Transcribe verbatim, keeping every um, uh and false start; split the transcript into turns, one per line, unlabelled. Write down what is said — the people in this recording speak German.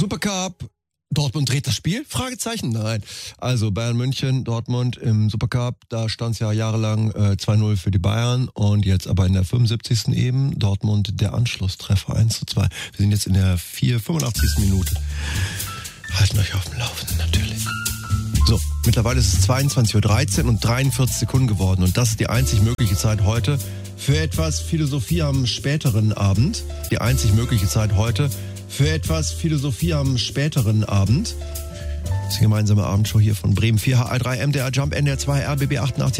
Supercup. Dortmund dreht das Spiel? Fragezeichen? Nein. Also Bayern München, Dortmund im Supercup, da stand es ja jahrelang äh, zwei null für die Bayern und jetzt aber in der fünfundsiebzigsten eben Dortmund der Anschlusstreffer eins zu zwei. Wir sind jetzt in der vierhundertfünfundachtzigsten Minute. Halten euch auf dem Laufenden natürlich. So, mittlerweile ist es zweiundzwanzig Uhr dreizehn und dreiundvierzig Sekunden geworden und das ist die einzig mögliche Zeit heute für etwas Philosophie am späteren Abend. Die einzig mögliche Zeit heute für etwas Philosophie am späteren Abend. Das ist die gemeinsame Abendshow hier von Bremen vier, H I drei, M D R Jump, N D R zwei, R B B achtundachtzig.